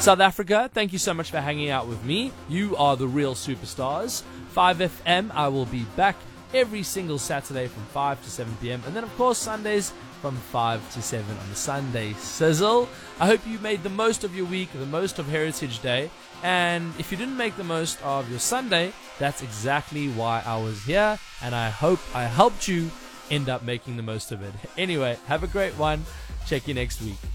South Africa, thank you so much for hanging out with me. You are the real superstars. 5FM, I will be back every single Saturday from 5 to 7 p.m. And then, of course, Sundays from 5 to 7 on the Sunday Sizzle. I hope you made the most of your week, the most of Heritage Day. And if you didn't make the most of your Sunday, that's exactly why I was here. And I hope I helped you end up making the most of it. Anyway, have a great one. Check you next week.